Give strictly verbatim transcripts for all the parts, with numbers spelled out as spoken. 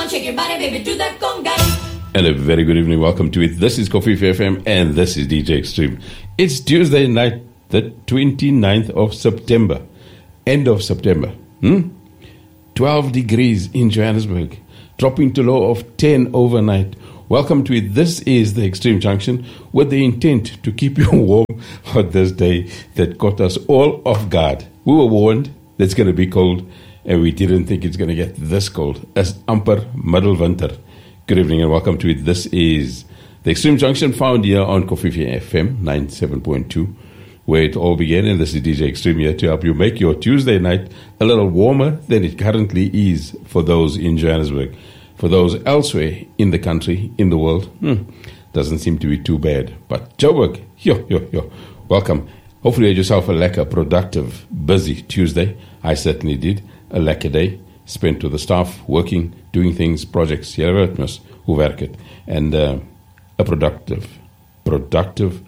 on, shake your body, baby, do that conga. And a very good evening. Welcome to it. This is Coffee F M and this is D J Extreme. It's Tuesday night, the twenty-ninth of September. End of September. Hmm? twelve degrees in Johannesburg. Dropping to low of ten overnight. Welcome to it. This is the Extreme Junction with the intent to keep you warm on this day that caught us all off guard. We were warned that it's going to be cold and we didn't think it's going to get this cold. As amper middle winter. Good evening and welcome to it. This is the Extreme Junction found here on Coffee F M ninety-seven point two where it all began, and this is D J Extreme here to help you make your Tuesday night a little warmer than it currently is for those in Johannesburg. For those elsewhere in the country, in the world, hmm, doesn't seem to be too bad. But Joburg, yo, yo, yo, welcome. Hopefully you had yourself a lekker, productive, busy Tuesday. I certainly did. A lekker day spent with the staff, working, doing things, projects, jy weet mos, hoe werk het. And uh, a productive, productive,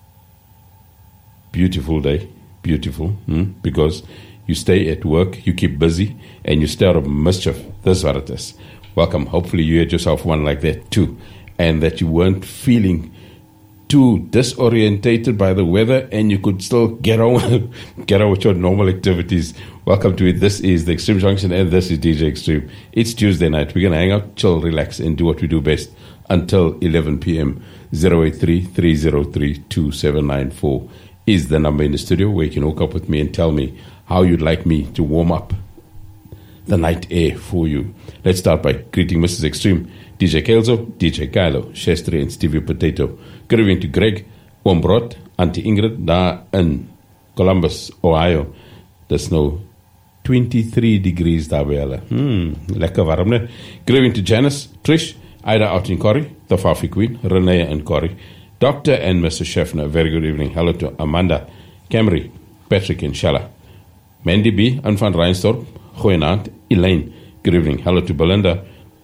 beautiful day, beautiful, hmm? Because you stay at work, you keep busy, and you stay out of mischief. That's what it is. Welcome. Hopefully you had yourself one like that too, and that you weren't feeling too disorientated by the weather, and you could still get on, get on with your normal activities. Welcome to it. This is the Extreme Junction, and this is D J Extreme. It's Tuesday night. We're gonna hang out, chill, relax, and do what we do best until eleven p.m. zero eight three, three zero three, two seven nine four is the number in the studio where you can hook up with me and tell me how you'd like me to warm up the night air for you. Let's start by greeting Missus Extreme, D J Kelzo, D J Kylo, Shestri, and Stevie Potato. Good evening to Greg, Ombrot, Auntie Ingrid, daar in Columbus, Ohio. There's no twenty-three degrees daar by hulle. Hmm, lekker warm, ne? Good evening to Janice, Trish, Ida out in Corrie, the Fafi Queen, Renee and Corrie, Doctor and Missus Scheffner. Very good evening. Hello to Amanda, Camry, Patrick and Shella. Mandy B, Anne van Reinstorp, goeienaand, Elaine. Good evening. Hello to Belinda,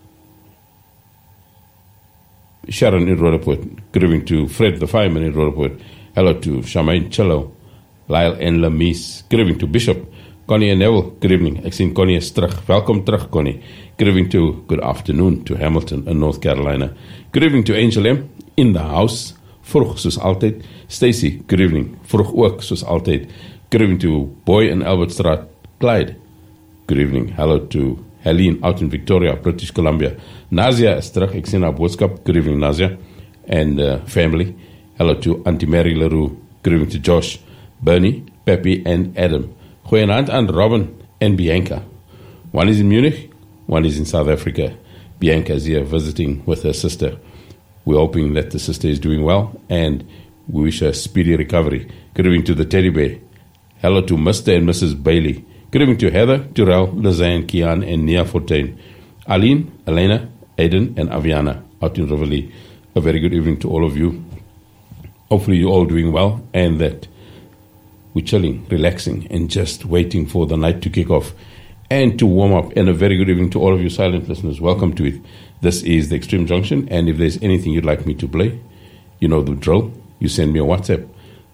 Sharon in Roodepoort. Good evening to Fred the fireman in Roodepoort. Hello to Charmaine Cello, Lyle and Lamise. Good evening to Bishop, Connie and Neville. Good evening. Ek sien Connie is terug. Welkom terug, Connie. Good evening to, good afternoon to Hamilton in North Carolina. Good evening to Angel M in the house. Vroeg soos altyd. Stacy, good evening. Vroeg ook soos altyd. Good evening to Boy in Albertstraat, Clyde. Good evening. Hello to Helene out in Victoria, British Columbia. Nazia is terug. Ek sien haar boodskap. Good evening, Nazia and uh, family. Hello to Auntie Mary Leroux. Good evening to Josh, Bernie, Peppy and Adam. Goeienaand aan Robin and Bianca. One is in Munich, one is in South Africa. Bianca is here visiting with her sister. We're hoping that the sister is doing well, and we wish her a speedy recovery. Good evening to the teddy bear. Hello to Mister and Missus Bailey. Good evening to Heather, Durrell, Lizanne, Kian, and Nia Fortain. Aline, Elena, Aiden, and Aviana out in Rivoli. A very good evening to all of you. Hopefully you're all doing well, and that we're chilling, relaxing, and just waiting for the night to kick off and to warm up. And a very good evening to all of you silent listeners. Welcome to it. This is the Extreme Junction, and if there's anything you'd like me to play, you know the drill. You send me a WhatsApp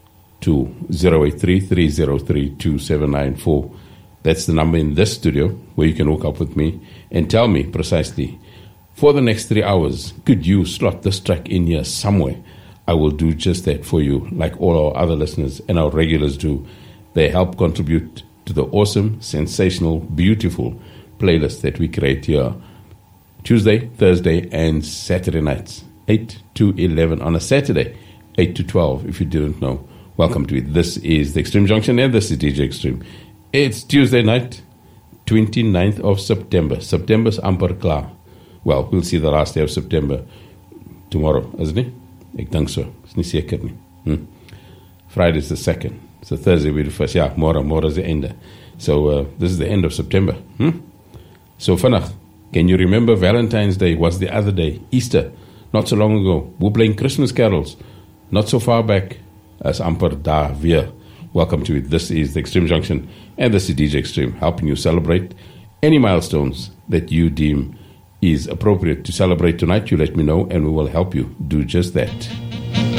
to zero eight three, three zero three, two seven nine four. That's the number in this studio where you can hook up with me and tell me precisely, for the next three hours, could you slot this track in here somewhere? I will do just that for you, like all our other listeners and our regulars do. They help contribute to the awesome, sensational, beautiful playlist that we create here Tuesday, Thursday, and Saturday nights, eight to eleven on a Saturday, eight to twelve, if you didn't know. Welcome to it. This is the Extreme Junction, and this is D J Extreme. It's Tuesday night, twenty-ninth of September. September's amper klaar. Well, we'll see the last day of September tomorrow, isn't it? Ek dink so. Is nie seker nie. Hmm. Friday's the second. So Thursday will be the first. Ja, môre, môre is the end. So uh, this is the end of September. Hmm? So vanaf, can you remember Valentine's Day was the other day? Easter, not so long ago. We're playing Christmas carols, not so far back as amper daar weer. Welcome to it. This is the Extreme Junction, and this is D J Extreme, helping you celebrate any milestones that you deem is appropriate to celebrate tonight. You let me know, and we will help you do just that.